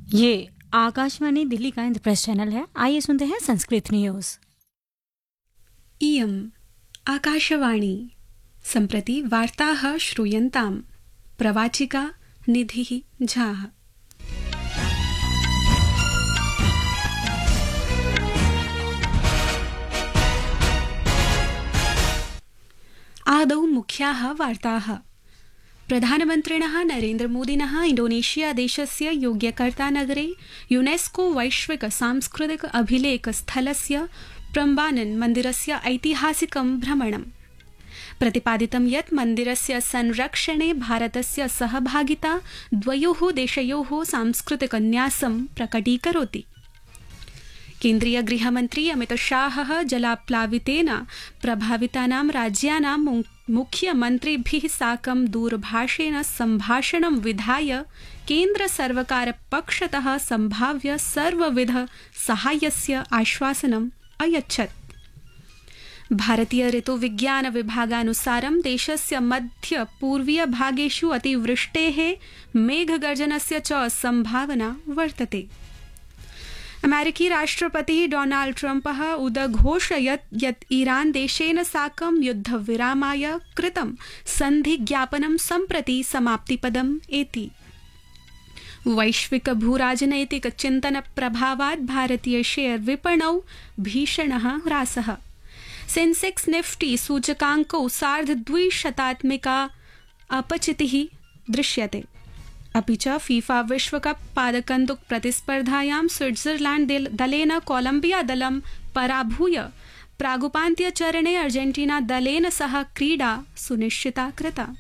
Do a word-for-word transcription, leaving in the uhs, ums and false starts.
ये आकाशवाणी दिल्ली का इंद्रप्रस्थ चैनल है। आइए सुनते हैं संस्कृत न्यूज। इयम् आकाशवाणी सम्प्रति वार्ताः श्रूयन्ताम्। प्रवाचिका निधिः झा। आदौ मुख्याः वार्ताः। प्रधानमन्त्रिणः नरेन्द्रमोदिनः इंडोनेशिया देशस्य योग्यकर्ता नगरे यूनेस्को वैश्विक सांस्कृतिक अभिलेख स्थलस्य प्रम्बानन् मन्दिरस्य ऐतिहासिकं भ्रमणम्। प्रतिपादितं यत् मन्दिरस्य संरक्षणे भारतस्य सहभागिता द्वयोः देशयोः सांस्कृतिक न्यासं प्रकटीकरोति। केन्द्रीय गृहमन्त्री अमितशाहः जलाप्लावितेन प्रभावितानां राज्यानां मुख्यमन्त्रिभिः साकं दूरभाषेण सम्भाषणं विधाय केन्द्रसर्वकारपक्षतः सम्भाव्य सर्वविध साहाय्यस्य आश्वासनम् अयच्छत्। भारतीय ऋतुविज्ञान विभागानुसारं देशस्य मध्य पूर्वीय भागेषु अतिवृष्टेः मेघगर्जनस्य च सम्भावना वर्तते। अमेरिकी राष्ट्रपतिः डोनाल्ड ट्रम्पः उदघोषयत् यत् ईरान देशेन साकं युद्धविरामाय कृतं सन्धिज्ञापनं सम्प्रति समाप्तिपदम् एति। वैश्विक भूराजनैतिक चिन्तन प्रभावात् भारतीय शेयर विपणौ भीषणः ह्रासः। सेंसेक्स निफ्टी सूचकाङ्कौ सार्धद्विशतात्मिका अपचितिः दृश्यते। अपि च फीफा विश्वकप पादकन्दुक प्रतिस्पर्धायां स्विट्जरलैंड दलेन कोलम्बिया दलं पराभूय प्रागुपान्त्यचरणे अर्जेंटीना दलेन सह क्रीडा सुनिश्चिता कृता।